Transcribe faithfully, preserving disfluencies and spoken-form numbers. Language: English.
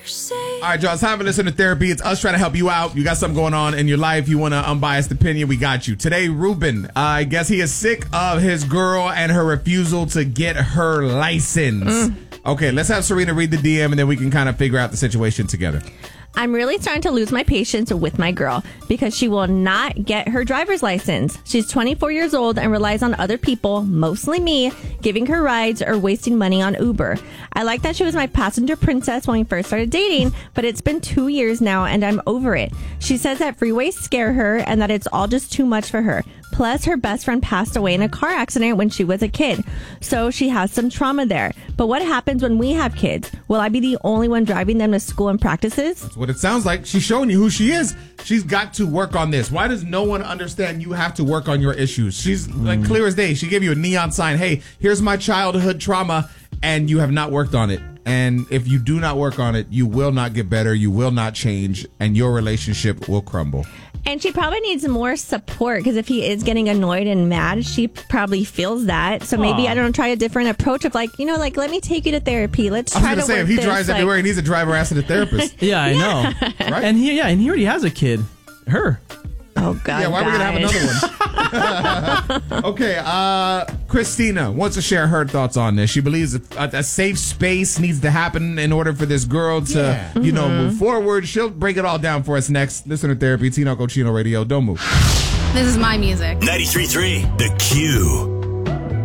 All right, y'all, it's time to listen to therapy. It's us trying to help you out. You got something going on in your life. You want an unbiased opinion. We got you. Today, Ruben, uh, I guess he is sick of his girl and her refusal to get her license. Mm. Okay, let's have Serena read the D M and then we can kind of figure out the situation together. I'm really starting to lose my patience with my girl because she will not get her driver's license. She's twenty-four years old and relies on other people, mostly me, giving her rides or wasting money on Uber. I like that she was my passenger princess when we first started dating, but it's been two years now and I'm over it. She says that freeways scare her and that it's all just too much for her. Plus, her best friend passed away in a car accident when she was a kid. So she has some trauma there. But what happens when we have kids? Will I be the only one driving them to school and practices? That's what it sounds like. She's showing you who she is. She's got to work on this. Why does no one understand you have to work on your issues? She's like clear as day. She gave you a neon sign. Hey, here's my childhood trauma, and you have not worked on it. And if you do not work on it, you will not get better. You will not change, and your relationship will crumble. And she probably needs more support because if he is getting annoyed and mad, she probably feels that. So maybe, Aww. I don't know, try a different approach of like, you know, like, let me take you to therapy. Let's try to I was going to say, if he this, drives like, everywhere, he needs to drive her ass to the therapist. yeah, I yeah. know. Right? And he, yeah, and he already has a kid. Her. Oh, God. Yeah, why guys. are we going to have another one? Okay, uh, Christina wants to share her thoughts on this. She believes a, a safe space needs to happen in order for this girl to, yeah. you know, mm-hmm. move forward. She'll break it all down for us next. Listener Therapy, Tino Cochino Radio. Don't move. This is my music. ninety-three point three The Q.